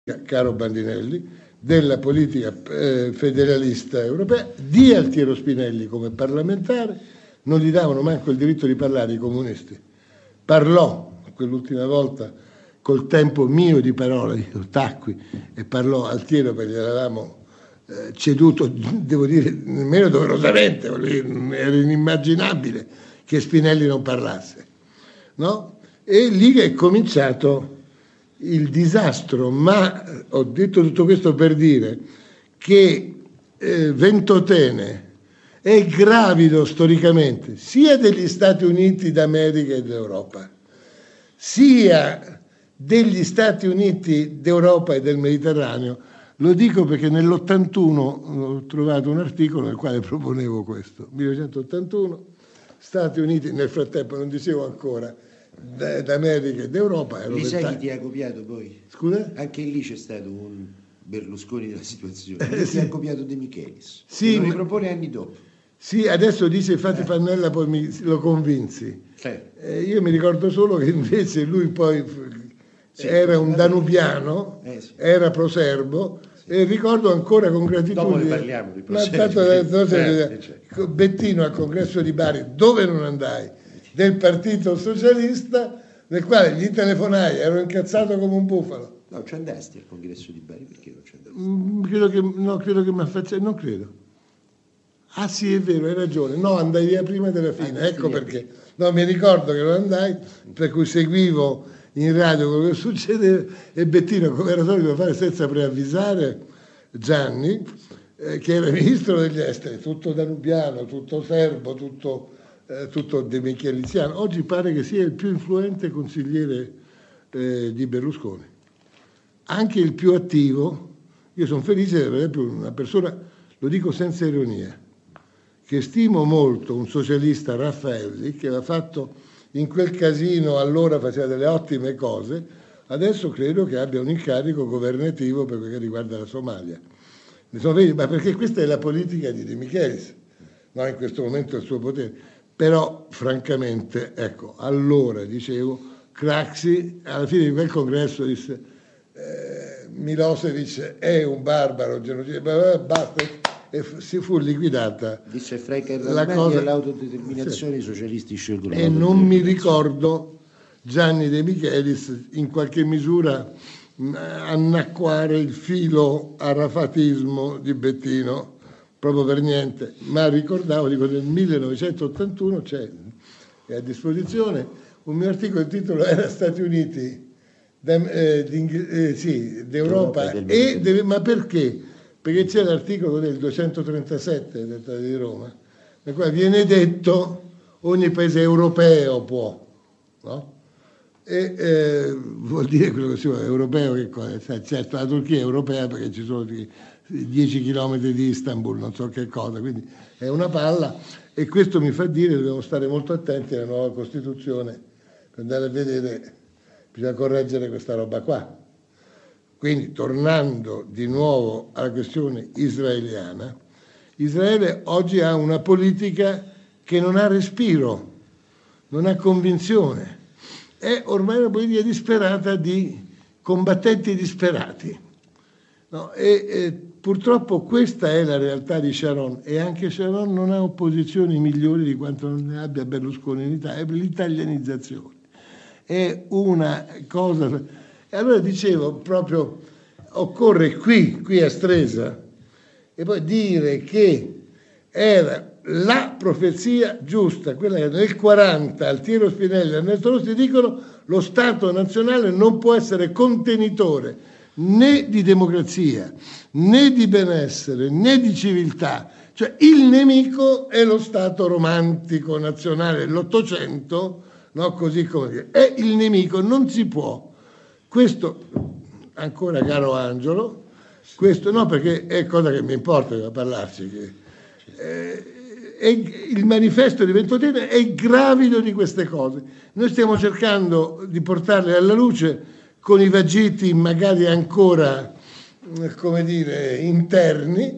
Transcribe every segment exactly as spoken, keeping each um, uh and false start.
caro Bandinelli, della politica eh, federalista europea, di Altiero Spinelli come parlamentare, non gli davano manco il diritto di parlare i comunisti. Parlò quell'ultima volta col tempo mio di parola, io tacqui e parlò Altiero perché gliel'avevamo eh, ceduto, devo dire, nemmeno doverosamente, era inimmaginabile che Spinelli non parlasse, no? E lì è cominciato il disastro, ma ho detto tutto questo per dire che eh, Ventotene è gravido storicamente sia degli Stati Uniti d'America e d'Europa, sia degli Stati Uniti d'Europa e del Mediterraneo. Lo dico perché nell'ottantuno ho trovato un articolo nel quale proponevo questo, millenovecentottantuno, Stati Uniti, nel frattempo non dicevo ancora, d'America e d'Europa. Lì sai chi ti ha copiato poi? Scusa? Anche lì c'è stato un Berlusconi della situazione, eh, sì. Ti ha copiato De Michelis, sì, lo ma... ripropone anni dopo. Sì, adesso dice infatti eh. Pannella, poi mi, lo convinsi. Eh. Eh, io mi ricordo solo che invece lui poi sì, era un danubiano, eh, sì. era proserbo, sì. E ricordo ancora con gratitudine. Dopo ne parliamo di proserbi. Tanto, no, eh, cioè. Bettino al congresso di Bari, dove non andai? Del Partito Socialista, nel quale gli telefonai, ero incazzato come un bufalo. No, ci andasti al congresso di Bari, perché non ci andasti? Mm, credo che, no, credo che mi affaccia, non credo. Ah sì, è vero, hai ragione. No, andai via prima della fine, ah, ecco perché. No, mi ricordo che non andai, per cui seguivo in radio quello che succedeva e Bettino, come era solito fare senza preavvisare Gianni, eh, che era ministro degli esteri, tutto danubiano, tutto serbo, tutto... tutto De Micheliziano, oggi pare che sia il più influente consigliere eh, di Berlusconi, anche il più attivo. Io sono felice, per esempio, una persona, lo dico senza ironia, che stimo molto, un socialista, Raffaelli, che aveva fatto in quel casino, allora faceva delle ottime cose, adesso credo che abbia un incarico governativo per quel che riguarda la Somalia. Ne sono felice, ma perché questa è la politica di De Michelis, no? In questo momento il suo potere. Però, francamente, ecco, allora, dicevo, Craxi, alla fine di quel congresso, disse eh, Milosevic è un barbaro, genocida, basta, e si fu liquidata. Disse Franca la cosa, l'autodeterminazione, sì. I socialisti scelgono. E non mi ricordo Gianni De Michelis, in qualche misura, annacquare il filo arrafatismo di Bettino, proprio per niente, ma ricordavo, dico, nel millenovecentottantuno c'è a disposizione un mio articolo, il titolo era Stati Uniti eh, eh, sì, d'Europa, e de, ma perché? Perché c'è l'articolo del duecentotrentasette del Trattato di Roma, nel quale viene detto ogni paese europeo può, no? E eh, vuol dire quello che si vuole, europeo, che cosa? Certo, la Turchia è europea perché ci sono dieci chilometri di Istanbul, non so che cosa, quindi è una palla, e questo mi fa dire che dobbiamo stare molto attenti alla nuova Costituzione, per andare a vedere, bisogna correggere questa roba qua. Quindi, tornando di nuovo alla questione israeliana, Israele oggi ha una politica che non ha respiro, non ha convinzione, è ormai una politica disperata di combattenti disperati, no? e, e purtroppo questa è la realtà di Sharon, e anche Sharon non ha opposizioni migliori di quanto non ne abbia Berlusconi in Italia, è l'italianizzazione, è una cosa. E allora dicevo proprio, occorre qui, qui a Stresa, e poi dire che era la profezia giusta, quella che nel quaranta Altiero Spinelli e Ernesto Rossi dicono: lo Stato nazionale non può essere contenitore né di democrazia, né di benessere, né di civiltà. Cioè il nemico è lo Stato romantico nazionale dell'Ottocento, no? Così come dire, è il nemico, non si può. Questo, ancora caro Angelo, questo no, perché è cosa che mi importa da parlarci, che, eh, è, il manifesto di Ventotene è gravido di queste cose. Noi stiamo cercando di portarle alla luce con i vagiti magari ancora, come dire, interni,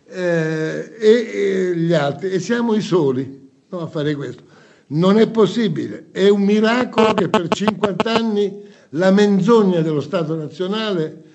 eh, e, e gli altri, e siamo i soli, no, a fare questo. Non è possibile, è un miracolo che per cinquanta anni la menzogna dello Stato nazionale